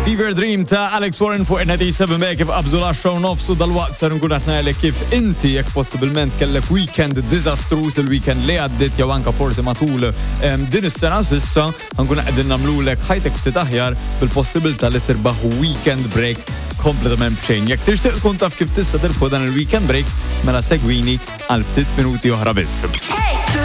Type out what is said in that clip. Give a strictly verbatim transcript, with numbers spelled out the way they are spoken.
Fever Dream ta' Alex Warren fuq ninety-seven Bay kif qabżu l-għaxra u nofsu dal-waqt sar nkun qed ngħidlek kif inti jekk possibilment kellek weekend diżastruż il-weekend li għaddiet jew anke forsi matul din is-sena s'issa nkun qegħdin nagħmlulek ħajtek ftit aħjar bil-possibilità li tirbaħ weekend break kompletament b'xejn. Jekk tixtieq tkun taf kif tista' tirbaħ dan il-weekend break, mela segwini għal ftit minuti oħra biss.